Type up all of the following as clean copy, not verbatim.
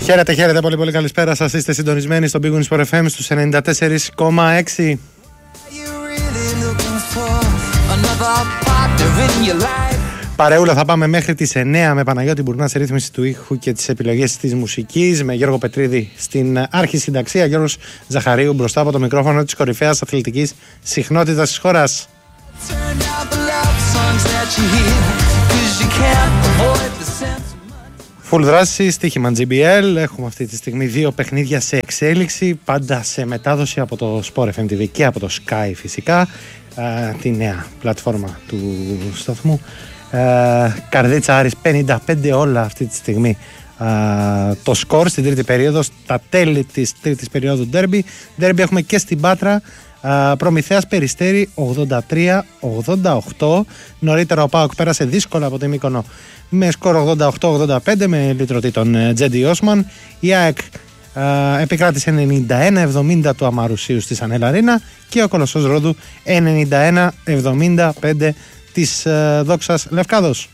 Χαίρετε, πολύ πολύ καλησπέρα σας. Είστε συντονισμένοι στο Big Win Sport FM στους 94,6. Παρεούλα θα πάμε μέχρι τις 9 με Παναγιώτη Μπουρνά σε ρύθμιση του ήχου και τις επιλογές της μουσικής, με Γιώργο Πετρίδη στην αρχισυνταξία, Γιώργος Ζαχαρίου μπροστά από το μικρόφωνο της κορυφαίας αθλητικής συχνότητας της χώρας. Full δράση, στοίχημα GBL. Έχουμε αυτή τη στιγμή 2 παιχνίδια σε εξέλιξη, πάντα σε μετάδοση από το Sport FM TV και από το Sky φυσικά, τη νέα πλατφόρμα του σταθμού. Καρδίτσα Άρης 55 όλα αυτή τη στιγμή το σκορ στην τρίτη περίοδο, στα τέλη της τρίτης περίοδου ντέρμπι. Ντέρμπι έχουμε και στην Πάτρα, Προμηθέας Περιστέρι 83-88. Νωρίτερα ο ΠΑΟΚ πέρασε δύσκολα από τη Μύκονο με σκορ 88-85 με λυτρωτή τον Τζέντι Όσμαν. Η ΑΕΚ επικράτησε 91-70 του Αμαρουσίου στη Σανελαρίνα και ο Κολοσσός Ρόδου 91-75 της Δόξας Λευκάδος.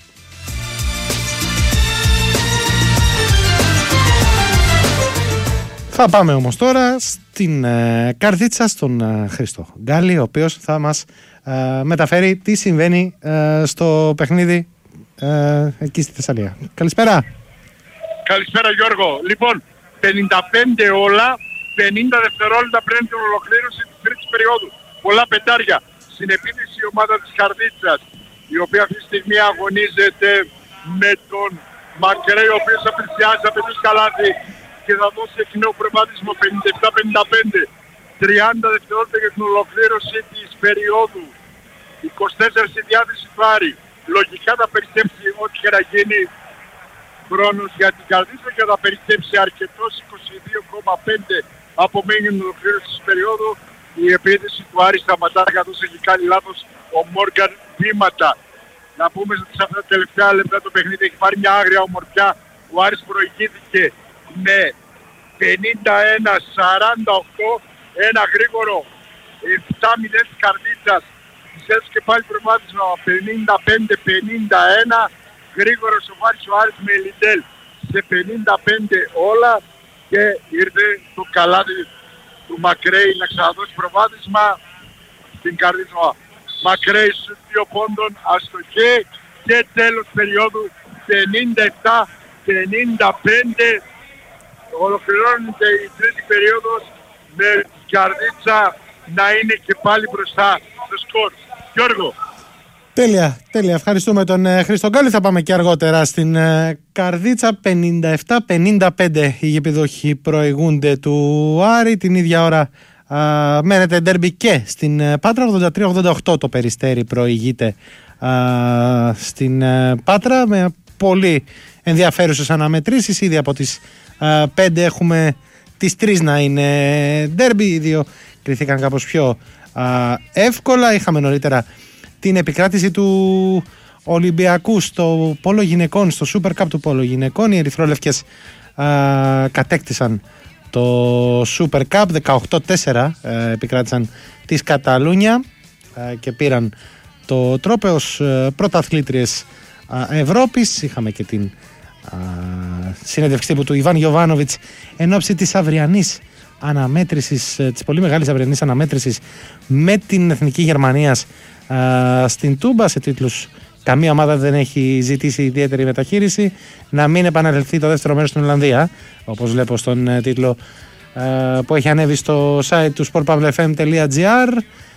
Θα πάμε όμως τώρα στην Καρδίτσα, στον Χρήστο Γκάλη, ο οποίος θα μας μεταφέρει τι συμβαίνει στο παιχνίδι εκεί στη Θεσσαλία. Καλησπέρα. Καλησπέρα Γιώργο. Λοιπόν, 55 όλα, 50 δευτερόλεπτα πριν την ολοκλήρωση της τρίτης περίοδου. Πολλά πεντάρια. Στην επίθεση η ομάδα της Καρδίτσας, η οποία αυτή τη στιγμή αγωνίζεται με τον Μακρέι, ο οποίος θα πλησιάσει από τους καλάθι και θα δώσει κοινό προβάδισμα 57-55. 30 δευτερόλεπτα για την ολοκλήρωση της περίοδου. 24 στη διάθεση του Άρη. Λογικά θα περισσέψει ό,τι και να γίνει χρόνος για την Καρδίτσα και θα περισσέψει αρκετός. 22,5 απομένει την ολοκλήρωση της περίοδου. Η επίθεση του Άρη σταματά καθώς έχει κάνει λάθος ο Μόργαν βήματα. Να πούμε ότι σε αυτά τα τελευταία λεπτά το παιχνίδι έχει πάρει μια άγρια ομορφιά. Ο Άρης προηγήθηκε με 51-48, ένα γρήγορο 7-0 της Καρδίτσας. Της και πάλι προβάδισμα 55-51, γρήγορο σοφάρισε ο Άρης με Λιντέλ σε 55 όλα και ήρθε το καλάδι του Μακρέι να ξαναδώσει προβάδισμα στην Καρδίτσα. Μακρέι στους 2 πόντων, αστοχέ και τέλος περίοδου 57-55. Ολοκληρώνεται η τρίτη περίοδος με την Καρδίτσα να είναι και πάλι μπροστά στο σκορ. Γιώργο. Τέλεια. Ευχαριστούμε τον Χρήστο Γκάλη. Θα πάμε και αργότερα στην Καρδίτσα. 57-55 οι γηπεδοχοί προηγούνται του Άρη. Την ίδια ώρα μένεται ντέρμπι και στην Πάτρα. 83-88 το Περιστέρι προηγείται στην Πάτρα με πολύ ενδιαφέρουσες αναμετρήσεις. Ήδη από τις 5 έχουμε τις 3 να είναι ντέρμπι. Οι 2 κριθήκαν κάπως πιο εύκολα. Είχαμε νωρίτερα την επικράτηση του Ολυμπιακού στο πόλο γυναικών, στο Super Cup του πόλο γυναικών. Οι ερυθρόλευκες κατέκτησαν το Super Cup. 18-4 επικράτησαν της Καταλούνια και πήραν το τρόπαιο ως πρωταθλήτριες Ευρώπης. Είχαμε και την συνέντευξη τύπου του Ιβάν Γιοβάνοβιτς εν ώψη της αυριανής αναμέτρησης, της πολύ μεγάλης αυριανής αναμέτρησης με την Εθνική Γερμανίας στην Τούμπα. Σε τίτλους καμία ομάδα δεν έχει ζητήσει ιδιαίτερη μεταχείριση. Να μην επαναληφθεί το δεύτερο μέρος στην Ολλανδία, όπως βλέπω στον τίτλο που έχει ανέβει στο site του sportpavlefm.gr.